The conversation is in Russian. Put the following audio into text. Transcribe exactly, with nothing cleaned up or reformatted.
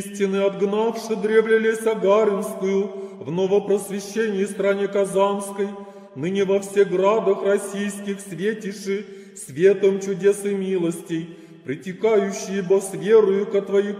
истины отгнавши древле леся Гаринскую, в новопросвящении стране Казанской, ныне во всех градах российских светиши, светом чудес и милостей, притекающие бо с верою ко Твоей